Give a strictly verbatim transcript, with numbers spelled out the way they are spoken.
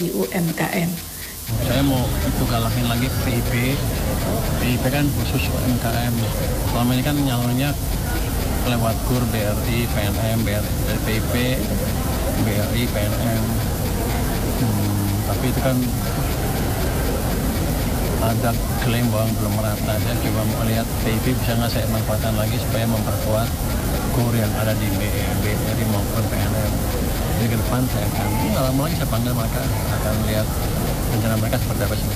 di U M K M. Saya mau itu galakin lagi P I P. P I P kan khusus U M K M. Selama ini kan nyalonnya lewat K U R, B R I, P N M, B R I, P I P, B R I, P N M. Hmm, tapi itu kan ada klaim bahwa belum merata. Saya coba mau lihat P I P bisa nggak saya manfaatkan lagi supaya memperkuat K U R yang ada di B R I maupun P N M. Jadi ke depan saya akan nggak lama lagi saya panggil mereka, akan lihat rencana mereka seperti apa sih.